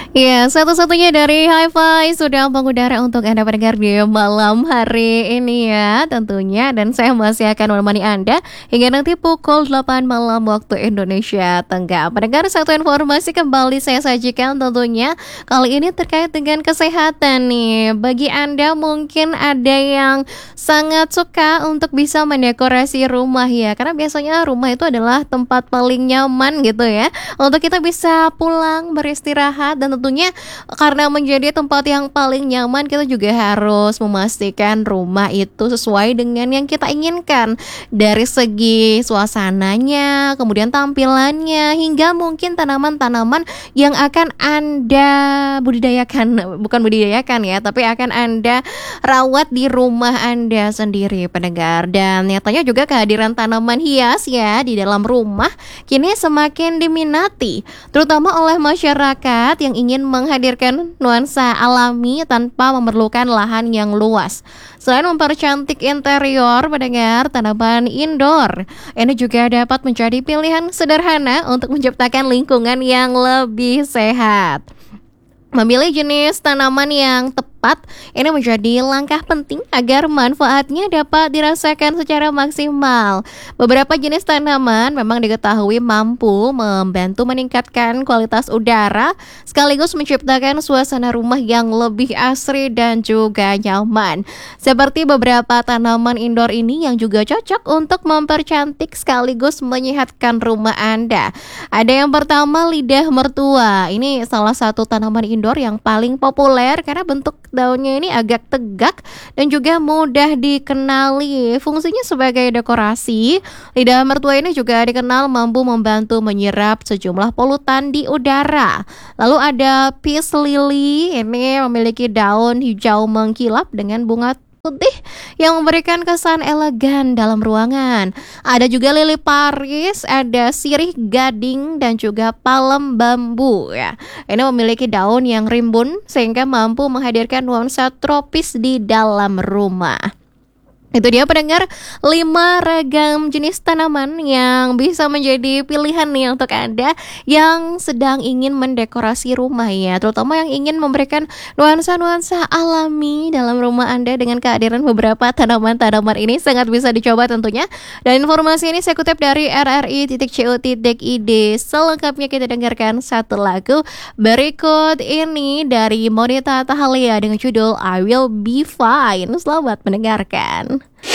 Ya, satu-satunya dari Hi-Fi sudah mengudara untuk Anda pendengar di malam hari ini ya tentunya. Dan saya masih akan menemani Anda hingga nanti pukul 8 malam waktu Indonesia Tenggara. Pendengar, satu informasi kembali saya sajikan tentunya kali ini terkait dengan kesehatan nih. Bagi Anda mungkin ada yang sangat suka untuk bisa mendekorasi rumah ya. Karena biasanya rumah itu adalah tempat paling nyaman gitu ya, untuk kita bisa pulang beristirahat. Dan tentunya karena menjadi tempat yang paling nyaman, kita juga harus memastikan rumah itu sesuai dengan yang kita inginkan, dari segi suasananya, kemudian tampilannya, hingga mungkin tanaman-tanaman yang akan Anda budidayakan, bukan budidayakan ya, tapi akan Anda rawat di rumah Anda sendiri pendengar. Dan nyatanya juga kehadiran tanaman hias ya di dalam rumah kini semakin diminati, terutama oleh masyarakat yang ingin menghadirkan nuansa alami tanpa memerlukan lahan yang luas. Selain mempercantik interior, pendengar, tanaman indoor ini juga dapat menjadi pilihan sederhana untuk menciptakan lingkungan yang lebih sehat. Memilih jenis tanaman yang tepat ini menjadi langkah penting agar manfaatnya dapat dirasakan secara maksimal. Beberapa jenis tanaman memang diketahui mampu membantu meningkatkan kualitas udara sekaligus menciptakan suasana rumah yang lebih asri dan juga nyaman. Seperti beberapa tanaman indoor ini yang juga cocok untuk mempercantik sekaligus menyehatkan rumah Anda. Ada yang pertama, lidah mertua. Ini salah satu tanaman indoor yang paling populer karena bentuk daunnya ini agak tegak dan juga mudah dikenali. Fungsinya sebagai dekorasi, lidah mertua ini juga dikenal mampu membantu menyerap sejumlah polutan di udara. Lalu ada peace lily, ini memiliki daun hijau mengkilap dengan bunga putih yang memberikan kesan elegan dalam ruangan. Ada juga lili Paris, ada sirih gading dan juga palem bambu ya. Ini memiliki daun yang rimbun sehingga mampu menghadirkan nuansa tropis di dalam rumah. Itu dia pendengar, 5 ragam jenis tanaman yang bisa menjadi pilihan nih untuk Anda yang sedang ingin mendekorasi rumah ya, terutama yang ingin memberikan nuansa-nuansa alami dalam rumah Anda. Dengan kehadiran beberapa tanaman-tanaman ini sangat bisa dicoba tentunya. Dan informasi ini saya kutip dari rri.co.id. Selengkapnya kita dengarkan satu lagu berikut ini dari Monita Tahalia dengan judul I Will Be Fine. Selamat mendengarkan.